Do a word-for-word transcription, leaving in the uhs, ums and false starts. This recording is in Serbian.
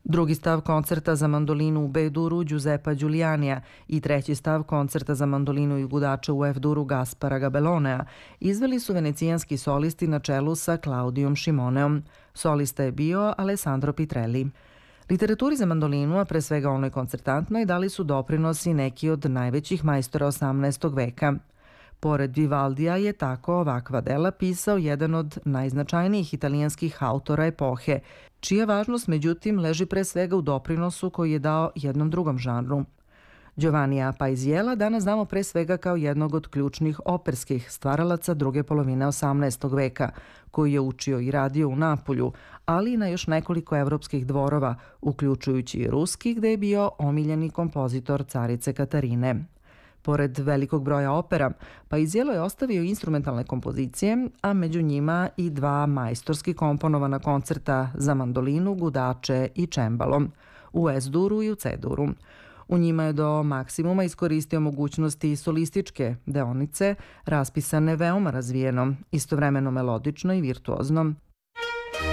Drugi stav koncerta za mandolinu u B-duru Giuseppa Giulianija i treći stav koncerta za mandolinu i gudače u F-duru Gaspara Gabellonea izveli su venecijanski solisti na čelu sa Claudijom Šimoneom. Solista je bio Alessandro Pitrelli. Literaturi za mandolinu, a pre svega onoj koncertantnoj, dali su doprinosi neki od najvećih majstora osamnaestog veka. Pored Vivaldija je tako ovakva dela pisao jedan od najznačajnijih italijanskih autora epohe, čija važnost međutim leži pre svega u doprinosu koji je dao jednom drugom žanru. Giovannija Paisiella danas znamo pre svega kao jednog od ključnih operskih stvaralaca druge polovine osamnaestog veka, koji je učio i radio u Napolju, ali i na još nekoliko evropskih dvorova, uključujući i ruski, gde je bio omiljeni kompozitor carice Katarine. Pored velikog broja opera, Paisiello je ostavio instrumentalne kompozicije, a među njima i dva majstorski komponovana koncerta za mandolinu, gudače i čembalo, u S-duru i u C-duru. U njima je do maksimuma iskoristio mogućnosti solističke deonice, raspisane veoma razvijeno, istovremeno melodično i virtuozno.